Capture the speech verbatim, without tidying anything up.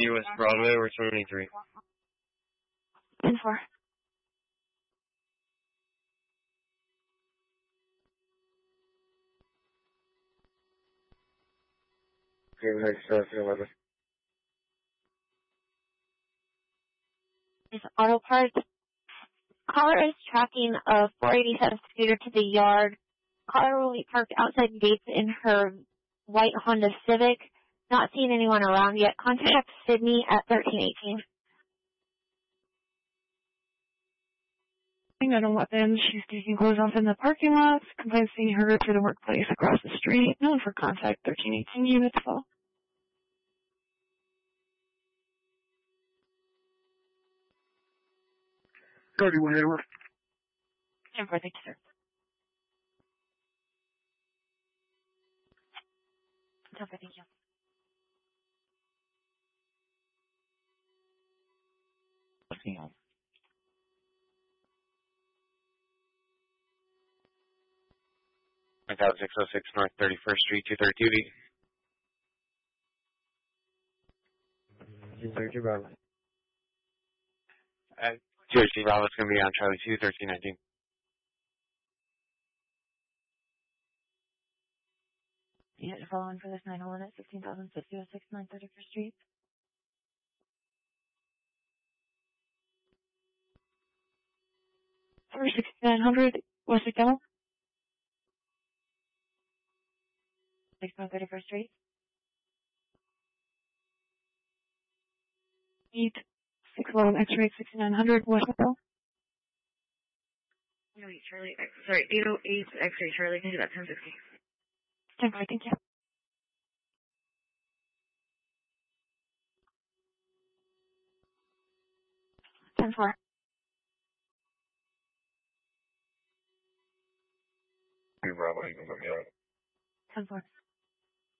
U S Broadway or twenty-three. ten four. Okay, next, uh, eleven. It's auto parts. Caller is tracking a four eighty-seven scooter to the yard. Caller will be parked outside gates in her white Honda Civic. Not seeing anyone around yet. Contact Sydney at thirteen eighteen. Got a weapon. She's taking clothes off in the parking lot. Complaints seeing her to the workplace across the street. Known for contact thirteen eighteen units full. thirty-one Edward. ten four, thank you, sir. ten four, thank you. Looking on. I got six oh six North thirty-first Street, two thirty-two B. two thirty-two Bravo. Uh, two thirty-two Bravo is going to be on Charlie two, thirteen nineteen. Yeah, following for this nine one at sixteen thousand fifty oh six North thirty-first Street. For sixty-nine hundred West Demo. six North thirty-first Street. eight six eleven X-ray sixty-nine hundred West Demo. eight oh eight Charlie, sorry, eight oh eight X-ray Charlie, can you do that ten sixty? ten four, thank you. ten four. Bravo, you can put me out. ten four.